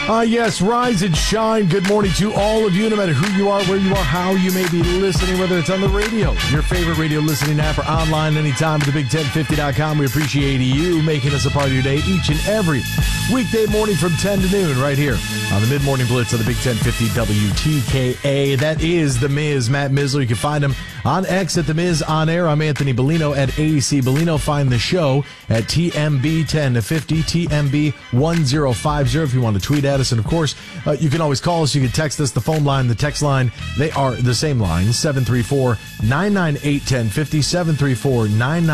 Yes, rise and shine. Good morning to all of you, no matter who you are, where you are, how you may be listening, whether it's on the radio, your favorite radio listening app, or online anytime at thebig1050.com. We appreciate you making us a part of your day each and every weekday morning from 10 to noon right here on the Mid-Morning Blitz of the Big 1050 WTKA. That is The Miz, Matt Mizzler. You can find him on X at The Miz On Air. I'm Anthony Bellino at AC Bellino. Find the show at TMB1050, TMB1050 if you want to tweet at us. And, of course, you can always call us. You can text us. The phone line, the text line, they are the same line, 734-998-1050,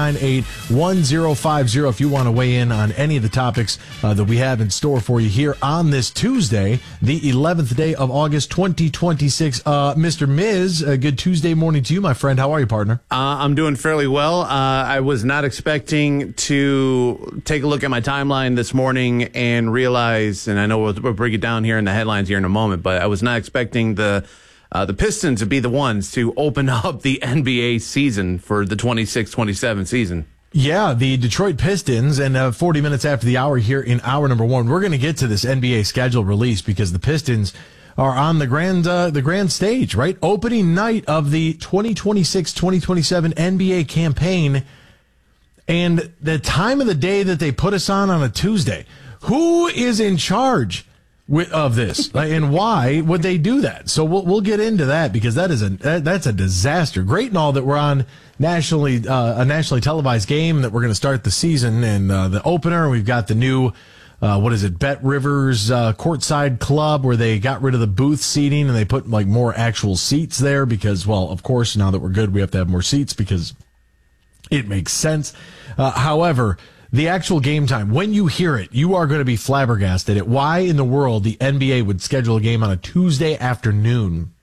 734-998-1050 if you want to weigh in on any of the topics that we have in store for you here on this Tuesday, the 11th day of August, 2026. Mr. Miz, good Tuesday morning to you, my friend. How are you, partner? I'm doing fairly well. I was not expecting to take a look at my timeline this morning and realize, and I know we'll break it down here in the headlines here in a moment, but I was not expecting the Pistons to be the ones to open up the NBA season for the 26-27 season. Yeah, the Detroit Pistons, and 40 minutes after the hour here in hour number one, we're going to get to this NBA schedule release because the Pistons are on the grand stage, right? Opening night of the 2026-2027 NBA campaign, and the time of the day that they put us on a Tuesday. Who is in charge of this, and why would they do that? So we'll get into that because that's a disaster. Great and all that we're on a nationally televised game, that we're going to start the season, and the opener. We've got the new Bet Rivers courtside club, where they got rid of the booth seating and they put like more actual seats there because, well, of course, now that we're good, we have to have more seats because it makes sense. However, the actual game time, when you hear it, you are going to be flabbergasted at why in the world the NBA would schedule a game on a Tuesday afternoon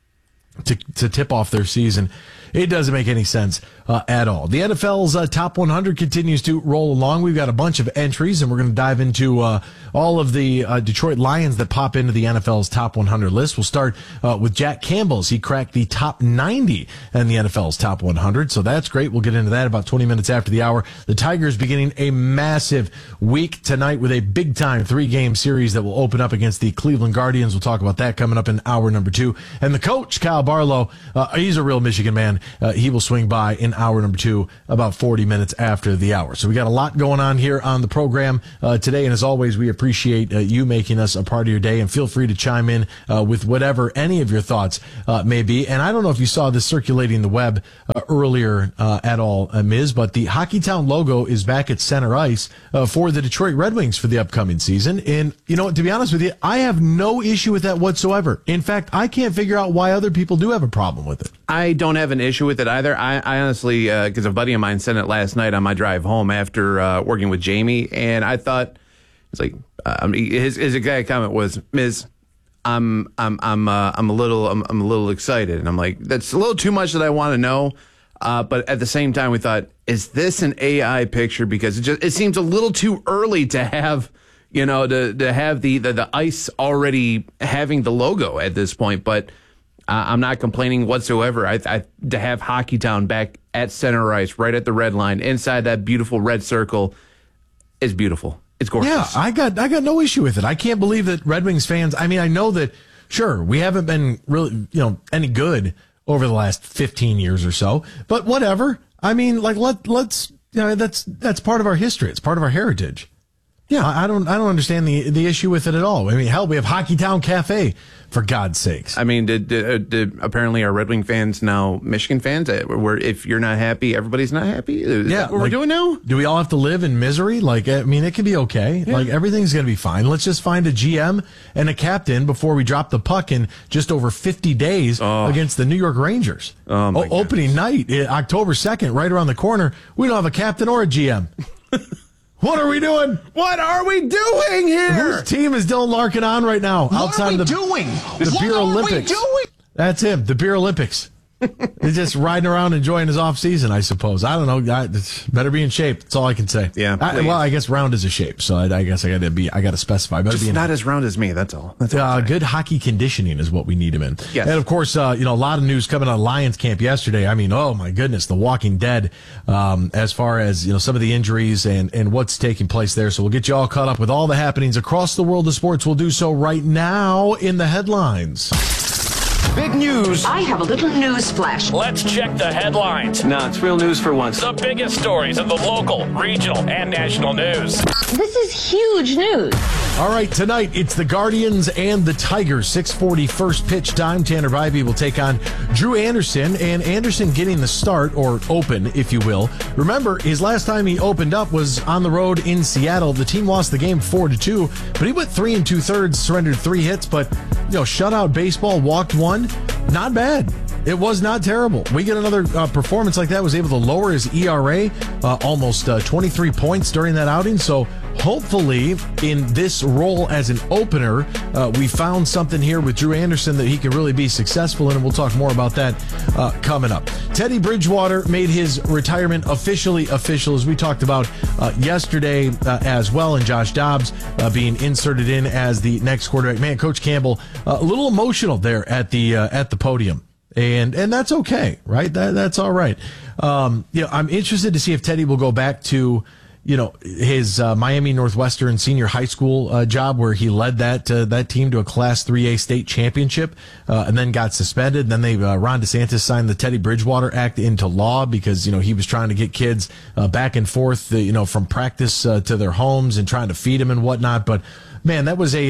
to tip off their season. It doesn't make any sense at all. The NFL's top 100 continues to roll along. We've got a bunch of entries, and we're going to dive into all of the Detroit Lions that pop into the NFL's top 100 list. We'll start with Jack Campbell's. He cracked the top 90 in the NFL's top 100, so that's great. We'll get into that about 20 minutes after the hour. The Tigers beginning a massive week tonight with a big-time 3-game series that will open up against the Cleveland Guardians. We'll talk about that coming up in hour number 2. And the coach, Kyle Barlow, he's a real Michigan man. He will swing by in hour number 2 about 40 minutes after the hour. So we got a lot going on here on the program today. And as always, we appreciate you making us a part of your day. And feel free to chime in with whatever any of your thoughts may be. And I don't know if you saw this circulating the web earlier at all, Miz, but the Hockeytown logo is back at center ice for the Detroit Red Wings for the upcoming season. And, you know, to be honest with you, I have no issue with that whatsoever. In fact, I can't figure out why other people do have a problem with it. I don't have an issue with it either. I honestly, because a buddy of mine sent it last night on my drive home after working with Jamie, and I thought it's like his exact comment was, "Miz, I'm a little excited," and I'm like, that's a little too much that I want to know. But at the same time, we thought, is this an AI picture? Because it seems a little too early to have, you know, to have the ice already having the logo at this point, but. I'm not complaining whatsoever. To have Hockeytown back at center ice, right at the red line, inside that beautiful red circle, is beautiful. It's gorgeous. Yeah, I got no issue with it. I can't believe that Red Wings fans. I mean, I know that sure we haven't been really, any good over the last 15 years or so, but whatever. I mean, like let's that's part of our history. It's part of our heritage. Yeah, I don't understand the issue with it at all. I mean, hell, we have Hockeytown Cafe, for God's sakes. I mean, did apparently our Red Wing fans now Michigan fans? Where if you're not happy, everybody's not happy? Is that what we're doing now? Do we all have to live in misery? Like, I mean, it can be okay. Yeah. Like, everything's going to be fine. Let's just find a GM and a captain before we drop the puck in just over 50 days against the New York Rangers. Opening night, October 2nd, right around the corner. We don't have a captain or a GM. What are we doing? What are we doing here? Whose team is Dylan Larkin on right now? What are we doing? The Beer Olympics. That's him, the Beer Olympics. He's just riding around enjoying his off season, I suppose. I don't know. Better be in shape. That's all I can say. Yeah. I guess round is a shape, so I guess I got to specify. Better just be not as round as me. That's all. That's all good hockey conditioning is what we need him in. Yes. And of course, a lot of news coming out of Lions camp yesterday. I mean, oh my goodness, The Walking Dead. As far as some of the injuries and what's taking place there. So we'll get you all caught up with all the happenings across the world of sports. We'll do so right now in the headlines. Big news. I have a little news flash. Let's check the headlines. No, it's real news for once. The biggest stories of the local, regional, and national news. This is huge news. All right, tonight it's the Guardians and the Tigers. 6:40 first pitch time. Tanner Bybee will take on Drew Anderson, and Anderson getting the start, or open, if you will. Remember, his last time he opened up was on the road in Seattle. The team lost the game 4-2, but he went 3 2/3, surrendered 3 hits, but shutout baseball, walked 1. Not bad. It was not terrible. We get another performance like that, was able to lower his ERA almost 23 points during that outing. So hopefully in this role as an opener, we found something here with Drew Anderson that he can really be successful in, and we'll talk more about that coming up. Teddy Bridgewater made his retirement officially official, as we talked about yesterday as well, and Josh Dobbs being inserted in as the next quarterback. Man, Coach Campbell, a little emotional there at the podium. And that's okay, right? That's all right. I'm interested to see if Teddy will go back to, his Miami Northwestern senior high school job, where he led that team to a Class 3A state championship, and then got suspended. And then Ron DeSantis signed the Teddy Bridgewater Act into law because he was trying to get kids back and forth, from practice to their homes and trying to feed them and whatnot. But man, that was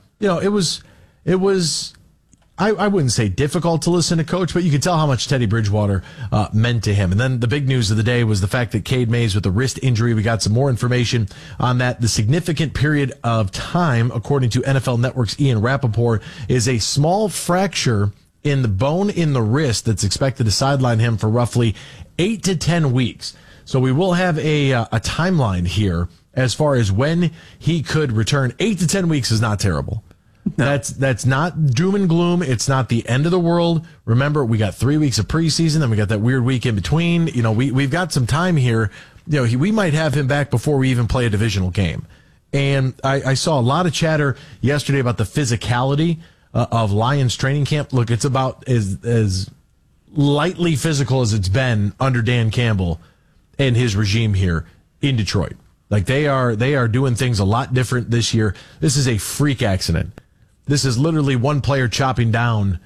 it was. I wouldn't say difficult to listen to Coach, but you could tell how much Teddy Bridgewater meant to him. And then the big news of the day was the fact that Cade Mays with a wrist injury. We got some more information on that. The significant period of time, according to NFL Network's Ian Rappaport, is a small fracture in the bone in the wrist that's expected to sideline him for roughly 8 to 10 weeks. So we will have a timeline here as far as when he could return. 8 to 10 weeks is not terrible. No. That's not doom and gloom. It's not the end of the world. Remember, we got 3 weeks of preseason, then we got that weird week in between. We've got some time here. We might have him back before we even play a divisional game. And I saw a lot of chatter yesterday about the physicality of Lions training camp. Look, it's about as lightly physical as it's been under Dan Campbell and his regime here in Detroit. Like they are doing things a lot different this year. This is a freak accident. This is literally one player chopping down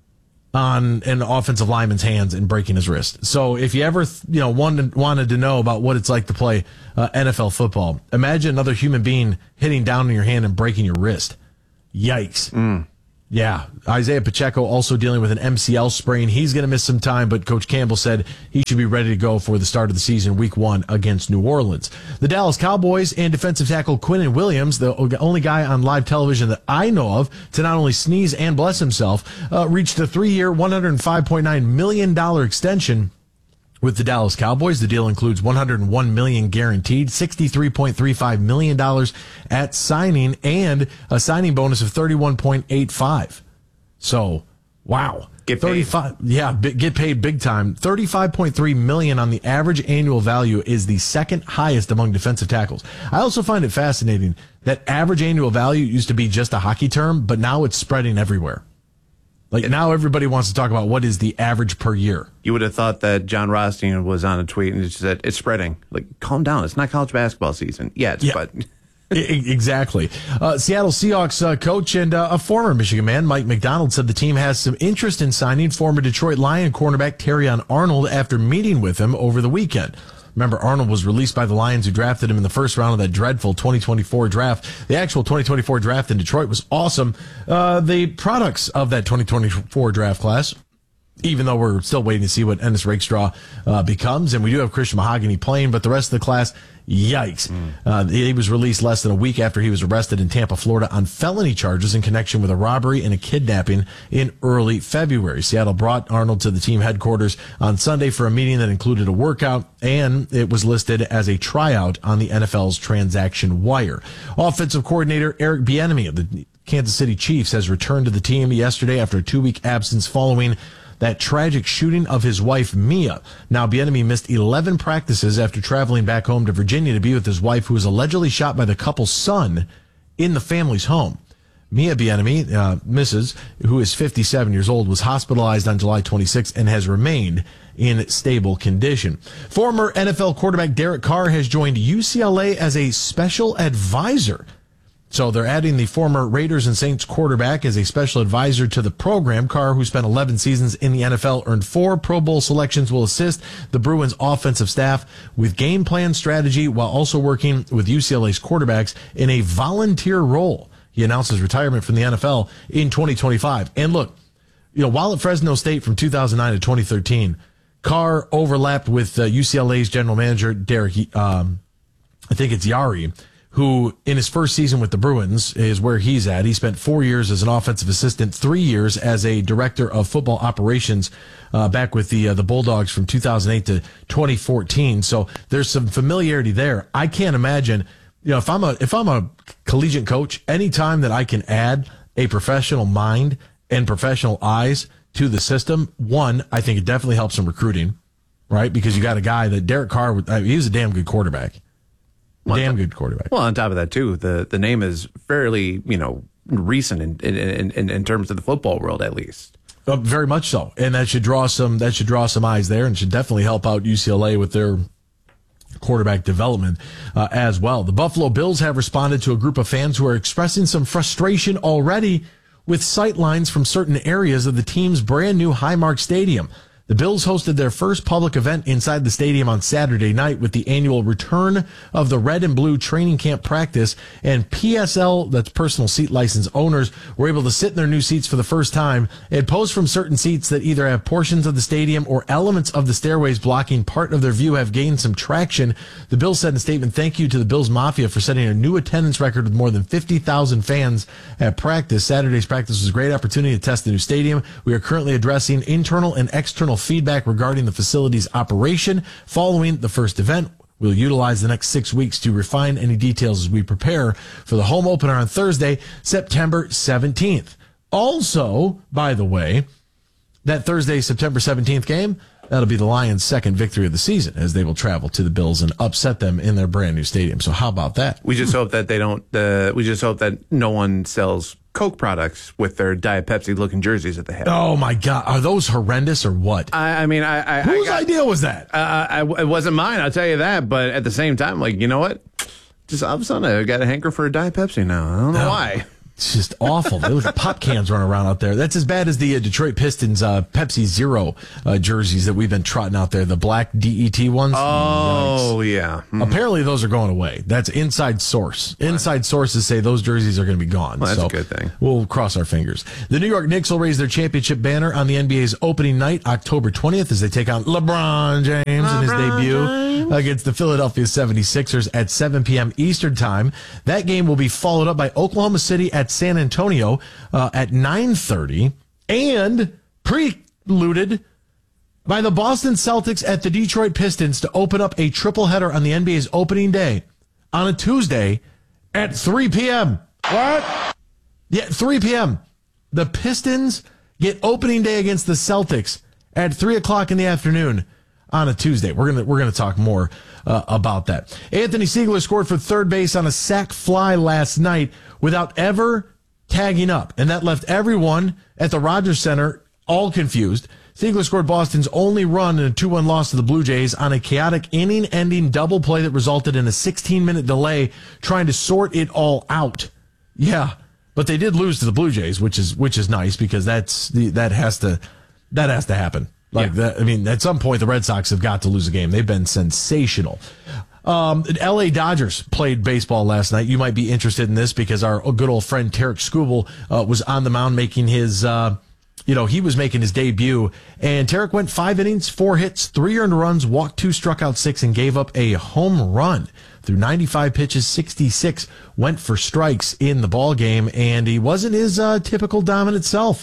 on an offensive lineman's hands and breaking his wrist. So if you ever wanted to know about what it's like to play NFL football, imagine another human being hitting down on your hand and breaking your wrist. Yikes. Yeah. Isaiah Pacheco also dealing with an MCL sprain. He's going to miss some time, but Coach Campbell said he should be ready to go for the start of the season, week 1 against New Orleans. The Dallas Cowboys and defensive tackle Quinnen Williams, the only guy on live television that I know of to not only sneeze and bless himself, reached a 3-year, $105.9 million extension with the Dallas Cowboys. The deal includes $101 million guaranteed, $63.35 million at signing, and a signing bonus of $31.85. So, wow. Get paid. Get paid big time. $35.3 million on the average annual value is the second highest among defensive tackles. I also find it fascinating that average annual value used to be just a hockey term, but now it's spreading everywhere. Now everybody wants to talk about what is the average per year. You would have thought that John Rothstein was on a tweet and just said, it's spreading. Calm down. It's not college basketball season yet, but... Exactly. Seattle Seahawks coach and a former Michigan man, Mike McDonald, said the team has some interest in signing former Detroit Lion cornerback Terrion Arnold after meeting with him over the weekend. Remember, Arnold was released by the Lions, who drafted him in the first round of that dreadful 2024 draft. The actual 2024 draft in Detroit was awesome. The products of that 2024 draft class, even though we're still waiting to see what Ennis Rakestraw becomes, and we do have Christian Mahogany playing, but the rest of the class, yikes. He was released less than a week after he was arrested in Tampa, Florida on felony charges in connection with a robbery and a kidnapping in early February. Seattle brought Arnold to the team headquarters on Sunday for a meeting that included a workout, and it was listed as a tryout on the NFL's transaction wire. Offensive coordinator Eric Bieniemy of the Kansas City Chiefs has returned to the team yesterday after a 2-week absence following that tragic shooting of his wife, Mia. Now, Bieniemy missed 11 practices after traveling back home to Virginia to be with his wife, who was allegedly shot by the couple's son in the family's home. Mia Bieniemy, Mrs., who is 57 years old, was hospitalized on July 26th and has remained in stable condition. Former NFL quarterback Derek Carr has joined UCLA as a special advisor. So they're adding the former Raiders and Saints quarterback as a special advisor to the program. Carr, who spent 11 seasons in the NFL, earned 4 Pro Bowl selections, will assist the Bruins offensive staff with game plan strategy while also working with UCLA's quarterbacks in a volunteer role. He announced his retirement from the NFL in 2025. And look, while at Fresno State from 2009 to 2013, Carr overlapped with UCLA's general manager, Derek, I think it's Yari, who in his first season with the Bruins is where he's at. He spent 4 years as an offensive assistant, 3 years as a director of football operations back with the Bulldogs from 2008 to 2014. So there's some familiarity there. I can't imagine, if I'm a collegiate coach, anytime that I can add a professional mind and professional eyes to the system, one, I think it definitely helps in recruiting, right? Because you got a guy that Derek Carr, he's a damn good quarterback. Good quarterback. Well, on top of that, too, the name is fairly, recent in terms of the football world, at least. Very much so. And that should draw some eyes there and should definitely help out UCLA with their quarterback development as well. The Buffalo Bills have responded to a group of fans who are expressing some frustration already with sightlines from certain areas of the team's brand new Highmark Stadium. The Bills hosted their first public event inside the stadium on Saturday night with the annual return of the red and blue training camp practice, and PSL, that's personal seat license owners, were able to sit in their new seats for the first time and post from certain seats that either have portions of the stadium or elements of the stairways blocking part of their view have gained some traction. The Bills said in a statement, "Thank you to the Bills Mafia for setting a new attendance record with more than 50,000 fans at practice. Saturday's practice was a great opportunity to test the new stadium. We are currently addressing internal and external feedback regarding the facility's operation. Following the first event, we'll utilize the next 6 weeks to refine any details as we prepare for the home opener on Thursday, September 17th. Also, by the way, that Thursday, September 17th game, that'll be the Lions' second victory of the season as they will travel to the Bills and upset them in their brand new stadium. So how about that? We just hope that they don't, we just hope that no one sells Coke products with their Diet Pepsi looking jerseys that they have. Oh my God. Are those horrendous or what? Whose idea was that? It wasn't mine, I'll tell you that. But at the same time, you know what? Just all of a sudden, I got a hanker for a Diet Pepsi now. I don't know why. It's just awful. They look at pop cans running around out there. That's as bad as the Detroit Pistons Pepsi Zero jerseys that we've been trotting out there, the black DET ones. Oh, yikes. Yeah. Mm-hmm. Apparently those are going away. That's inside source. Inside sources say those jerseys are going to be gone. Well, that's a good thing. We'll cross our fingers. The New York Knicks will raise their championship banner on the NBA's opening night, October 20th, as they take on LeBron James in his debut against the Philadelphia 76ers at 7 p.m. Eastern Time. That game will be followed up by Oklahoma City at San Antonio at 9:30 and preluded by the Boston Celtics at the Detroit Pistons to open up a triple header on the NBA's opening day on a Tuesday at 3 p.m. What? Yeah, 3 p.m. The Pistons get opening day against the Celtics at 3 o'clock in the afternoon on a Tuesday. We're gonna talk more about that. Anthony Siegler scored for third base on a sac fly last night without ever tagging up, and that left everyone at the Rogers Center all confused. Siegler scored Boston's only run in a 2-1 loss to the Blue Jays on a chaotic inning-ending double play that resulted in a 16-minute delay trying to sort it all out. Yeah, but they did lose to the Blue Jays, which is nice because that has to happen. At some point, the Red Sox have got to lose a game. They've been sensational. L.A. Dodgers played baseball last night. You might be interested in this because our good old friend Tarek Skubal was on the mound making his, he was making his debut. And Tarek went 5 innings, 4 hits, 3 earned runs, walked 2, struck out 6, and gave up a home run. Through 95 pitches, 66 went for strikes in the ball game, and he wasn't his typical dominant self.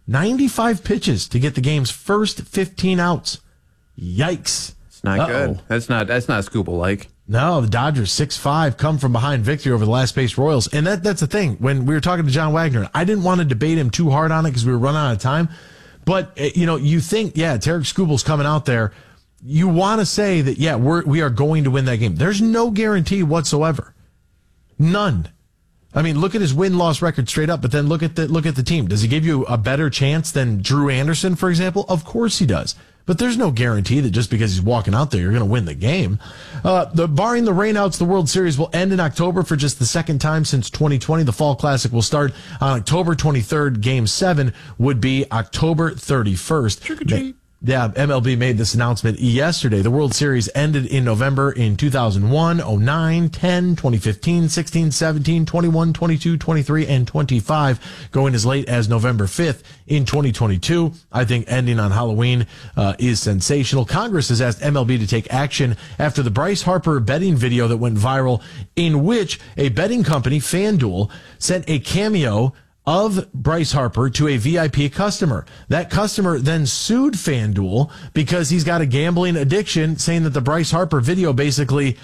95 pitches to get the game's first 15 outs. Yikes. It's not good. That's not Skubal-like. No, the Dodgers 6-5 come from behind victory over the last-place Royals. And that's the thing. When we were talking to John Wagner, I didn't want to debate him too hard on it because we were running out of time. But, you think, Tarek Skubal's coming out there. You want to say that, we are going to win that game. There's no guarantee whatsoever. None. I mean, look at his win-loss record straight up, but then look at the team. Does he give you a better chance than Drew Anderson, for example? Of course he does. But there's no guarantee that just because he's walking out there, you're going to win the game. Barring the rainouts, the World Series will end in October for just the second time since 2020. The Fall Classic will start on October 23rd. Game 7 would be October 31st. Trick or treat. Yeah, MLB made this announcement yesterday. The World Series ended in November in 2001, 09, 10, 2015, 16, 17, 21, 22, 23, and 25, going as late as November 5th in 2022. I think ending on Halloween is sensational. Congress has asked MLB to take action after the Bryce Harper betting video that went viral, in which a betting company, FanDuel, sent a cameo of Bryce Harper to a VIP customer. That customer then sued FanDuel because he's got a gambling addiction, saying that the Bryce Harper video basically,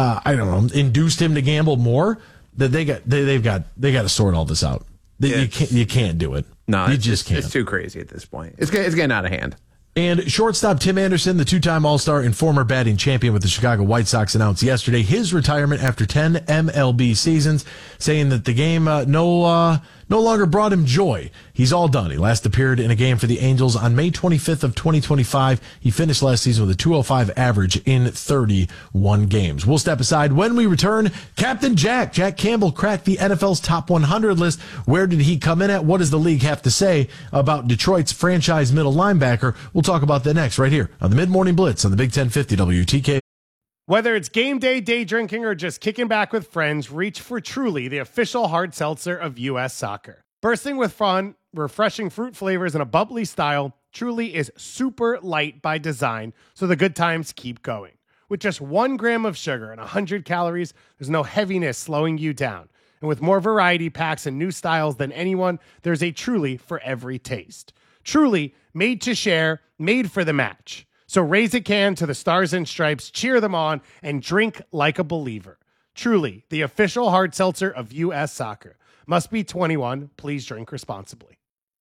induced him to gamble more. That they got to sort all this out. You can't do it. No, you just can't. It's too crazy at this point. It's getting out of hand. And shortstop Tim Anderson, the two-time All-Star and former batting champion with the Chicago White Sox, announced yesterday his retirement after 10 MLB seasons, saying that the game no longer brought him joy. He's all done. He last appeared in a game for the Angels on May 25th of 2025. He finished last season with a 205 average in 31 games. We'll step aside. When we return, Captain Jack Campbell cracked the NFL's top 100 list. Where did he come in at? What does the league have to say about Detroit's franchise middle linebacker? We'll talk about that next right here on the Mid-Morning Blitz on the Big 1050 WTK. Whether it's game day drinking, or just kicking back with friends, reach for Truly, the official hard seltzer of U.S. Soccer. Bursting with fun, refreshing fruit flavors, and a bubbly style, Truly is super light by design, so the good times keep going. With just 1 gram of sugar and 100 calories, there's no heaviness slowing you down. And with more variety packs and new styles than anyone, there's a Truly for every taste. Truly, made to share, made for the match. So raise a can to the Stars and Stripes, cheer them on, and drink like a believer. Truly, the official hard seltzer of U.S. Soccer. Must be 21. Please drink responsibly.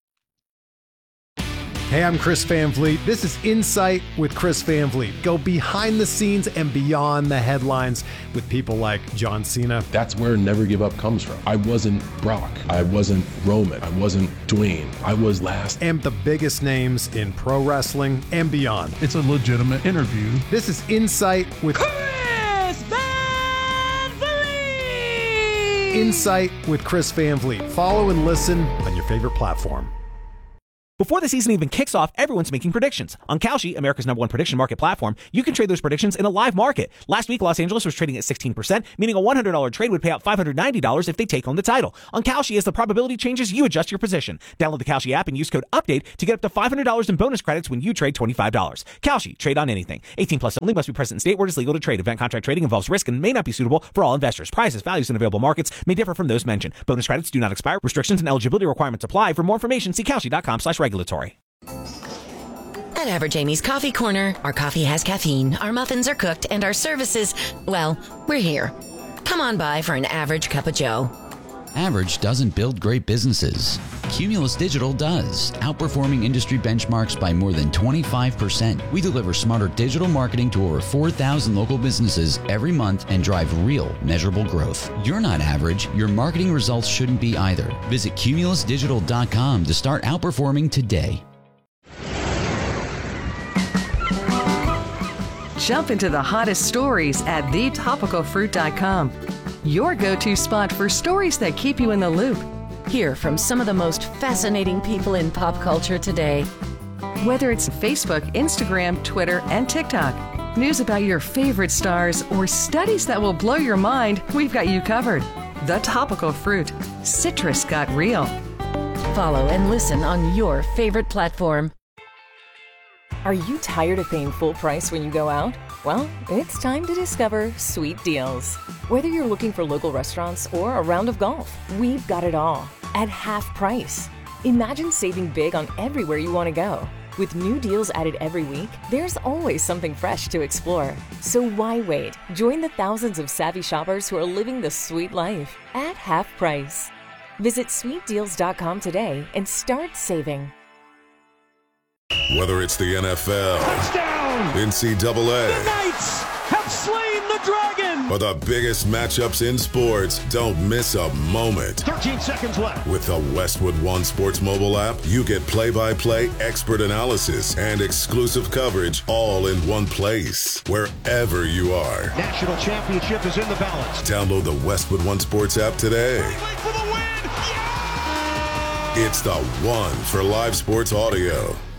Hey, I'm Chris Van Vliet. This is Insight with Chris Van Vliet. Go behind the scenes and beyond the headlines with people like John Cena. That's where Never Give Up comes from. I wasn't Brock. I wasn't Roman. I wasn't Dwayne. I was last. And the biggest names in pro wrestling and beyond. It's a legitimate interview. This is Insight with Chris Van Vliet. Insight with Chris Van Vliet. Follow and listen on your favorite platform. Before the season even kicks off, everyone's making predictions. On Kalshi, America's #1 prediction market platform, you can trade those predictions in a live market. Last week, Los Angeles was trading at 16%, meaning a $100 trade would pay out $590 if they take home the title. On Kalshi, as the probability changes, you adjust your position. Download the Kalshi app and use code UPDATE to get up to $500 in bonus credits when you trade $25. Kalshi, trade on anything. 18 plus only, must be present in state where it is legal to trade. Event contract trading involves risk and may not be suitable for all investors. Prices, values, and available markets may differ from those mentioned. Bonus credits do not expire. Restrictions and eligibility requirements apply. For more information, see Kalshi.com/regulatory. At Average Amy's Coffee Corner, our coffee has caffeine, our muffins are cooked, and our services, well, we're here. Come on by for an average cup of joe. Average doesn't build great businesses. Cumulus Digital does, outperforming industry benchmarks by more than 25%. We deliver smarter digital marketing to over 4,000 local businesses every month and drive real, measurable growth. You're not average. Your marketing results shouldn't be either. Visit cumulusdigital.com to start outperforming today. Jump into the hottest stories at thetopicalfruit.com. Your go-to spot for stories that keep you in the loop. Hear from some of the most fascinating people in pop culture today. Whether it's Facebook, Instagram, Twitter, and TikTok, news about your favorite stars, or studies that will blow your mind, we've got you covered. The Topical Fruit. Citrus got real. Follow and listen on your favorite platform. Are you tired of paying full price when you go out? Well, it's time to discover Sweet Deals. Whether you're looking for local restaurants or a round of golf, we've got it all at half price. Imagine saving big on everywhere you want to go. With new deals added every week, there's always something fresh to explore. So why wait? Join the thousands of savvy shoppers who are living the sweet life at half price. Visit sweetdeals.com today and start saving. Whether it's the NFL, touchdown, NCAA, the Knights have slain the dragon, or the biggest matchups in sports, don't miss a moment. 13 seconds left. With the Westwood One Sports mobile app, you get play-by-play expert analysis and exclusive coverage all in one place, wherever you are. National championship is in the balance. Download the Westwood One Sports app today. For the win. Yeah! It's the one for live sports audio.